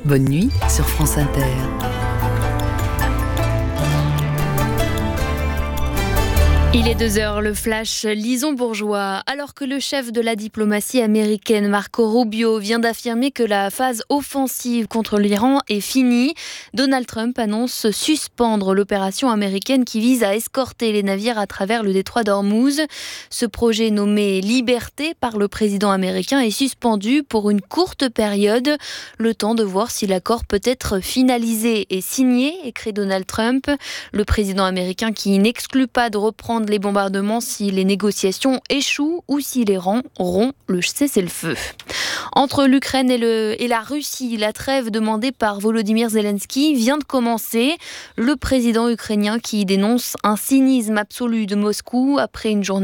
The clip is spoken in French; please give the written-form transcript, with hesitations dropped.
Bonne nuit sur France Inter. Il est 2h, le flash Lison Bourgeois. Alors que le chef de la diplomatie américaine, Marco Rubio, vient d'affirmer que la phase offensive contre l'Iran est finie, Donald Trump annonce suspendre l'opération américaine qui vise à escorter les navires à travers le détroit d'Ormuz. Ce projet nommé Liberté par le président américain est suspendu pour une courte période, le temps de voir si l'accord peut être finalisé et signé, écrit Donald Trump. Le président américain qui n'exclut pas de reprendre les bombardements si les négociations échouent ou si l'Iran rompt le cessez-le-feu. Entre l'Ukraine et la Russie, la trêve demandée par Volodymyr Zelensky vient de commencer. Le président ukrainien qui dénonce un cynisme absolu de Moscou après une journée